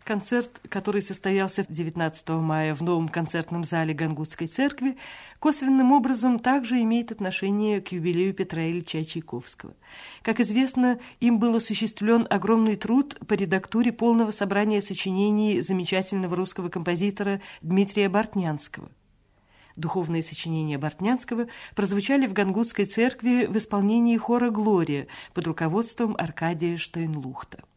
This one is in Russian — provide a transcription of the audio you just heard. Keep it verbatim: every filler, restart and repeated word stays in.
Концерт, который состоялся девятнадцатого мая в новом концертном зале Гангутской церкви, косвенным образом также имеет отношение к юбилею Петра Ильича Чайковского. Как известно, им был осуществлен огромный труд по редактуре полного собрания сочинений замечательного русского композитора Дмитрия Бортнянского. Духовные сочинения Бортнянского прозвучали в Гангутской церкви в исполнении хора «Глория» под руководством Аркадия Штейнлухта.